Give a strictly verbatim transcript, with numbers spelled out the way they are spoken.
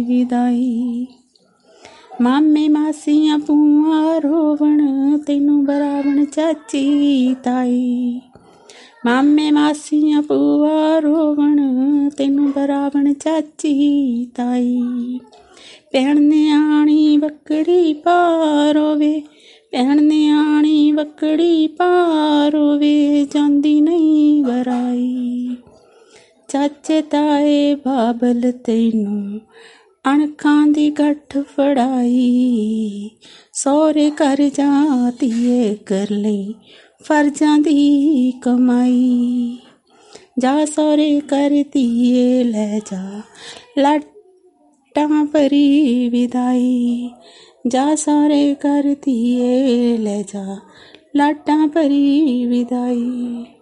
विदाई। मामे मासियां भूआ रोवण तैनू बरावण चाची ताई। मामे मासियां भूआ रोवण तैनू बरावण चाची ताई। भैन न्याणी बकड़ी पारोवे, भैन न्याणी बकड़ी पारोवे जांदी नहीं वराई। चाचे ताए बाबल तैनू अणखां दी गठ फड़ाई। सौरे घर जातीए कर लई फर्जां दी कमाई। जा सौरे कर धीए लै जा लाटां भरी विदाई। जा सौरे कर धीए लै जा लाटां भरी विदाई।